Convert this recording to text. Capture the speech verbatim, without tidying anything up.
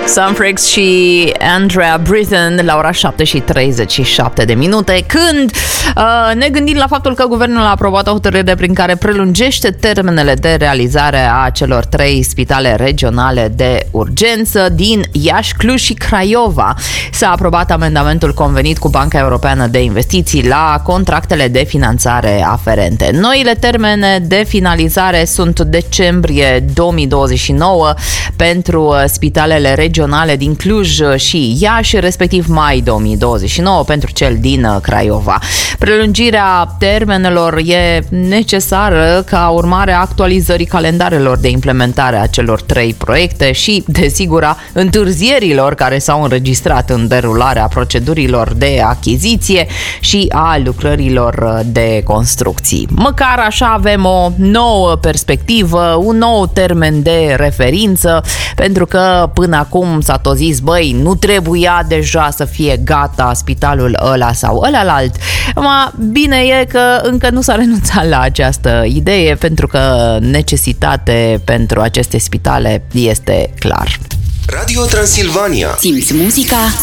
Sunfreaks și Andrea Britton la ora șapte și treizeci și șapte de minute, când uh, ne gândim la faptul că guvernul a aprobat o hotărâre prin care prelungește termenele de realizare a celor trei spitale regionale de urgență din Iași, Cluj și Craiova. S-a aprobat amendamentul convenit cu Banca Europeană de Investiții la contractele de finanțare aferente. Noile termene de finalizare sunt decembrie două mii douăzeci și nouă pentru spitalele regionale din Cluj și Iași, respectiv mai două mii douăzeci și nouă pentru cel din Craiova. Prelungirea termenelor e necesară ca urmare a actualizării calendarelor de implementare a celor trei proiecte și, desigur, a întârzierilor care s-au înregistrat în derularea procedurilor de achiziție și a lucrărilor de construcții. Măcar așa avem o nouă perspectivă, un nou termen de referință, pentru că până acum s-a tot zis, băi, nu trebuia deja să fie gata spitalul ăla sau ălalalt. Ma, bine e că încă nu s-a renunțat la această idee, pentru că necesitate pentru aceste spitale este clar. Radio Transilvania. Simți muzica?